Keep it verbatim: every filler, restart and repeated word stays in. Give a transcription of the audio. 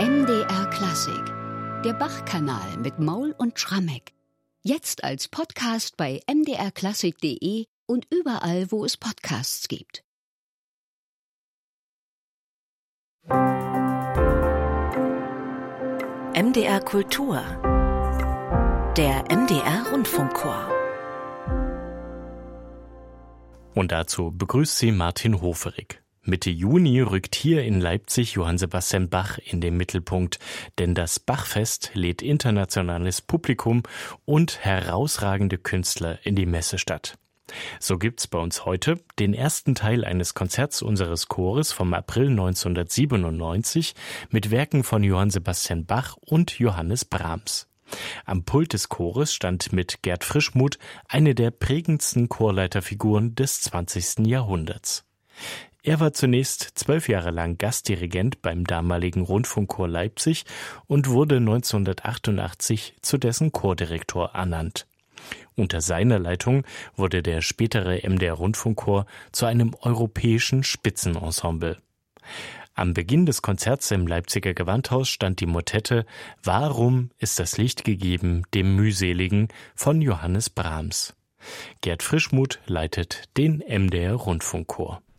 M D R Klassik, der Bach-Kanal mit Maul und Schrammeck. Jetzt als Podcast bei m d r klassik punkt d e und überall, wo es Podcasts gibt. M D R Kultur, der M D R Rundfunkchor. Und dazu begrüßt sie Martin Hoferig. Mitte Juni rückt hier in Leipzig Johann Sebastian Bach in den Mittelpunkt, denn das Bachfest lädt internationales Publikum und herausragende Künstler in die Messestadt. So gibt's bei uns heute den ersten Teil eines Konzerts unseres Chores vom April neunzehnhundertsiebenundneunzig mit Werken von Johann Sebastian Bach und Johannes Brahms. Am Pult des Chores stand mit Gerd Frischmuth eine der prägendsten Chorleiterfiguren des zwanzigsten Jahrhunderts. Er war zunächst zwölf Jahre lang Gastdirigent beim damaligen Rundfunkchor Leipzig und wurde neunzehnhundertachtundachtzig zu dessen Chordirektor ernannt. Unter seiner Leitung wurde der spätere M D R Rundfunkchor zu einem europäischen Spitzenensemble. Am Beginn des Konzerts im Leipziger Gewandhaus stand die Motette »Warum ist das Licht gegeben, dem Mühseligen« von Johannes Brahms. Gerd Frischmuth leitet den M D R Rundfunkchor.